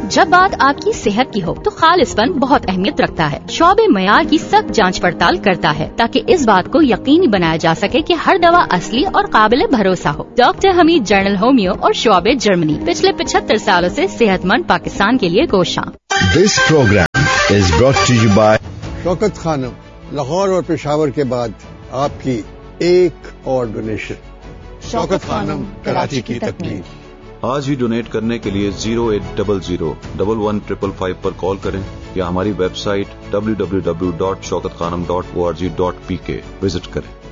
जब बात आपकी सेहत की हो तो खालिसपन बहुत अहमियत रखता है। शोबे मयार की सख्त जांच पड़ताल करता है ताकि इस बात को यकीनी बनाया जा सके कि हर दवा असली और काबिल भरोसा हो। डॉक्टर हमीद, जर्नल होमियो और शोबे जर्मनी, पिछले 75 सालों से सेहतमंद पाकिस्तान के लिए कोशां। This programme is brought to you bye Shaukat Khanam. Lahore और पेशावर के बाद आपकी एक और डोनेशन। शौकत खानम, कराची की तकमील। आज ही डोनेट करने के लिए 0800-115555 पर कॉल करें या हमारी वेबसाइट www.shaukatkhanam.org.pk विजिट करें।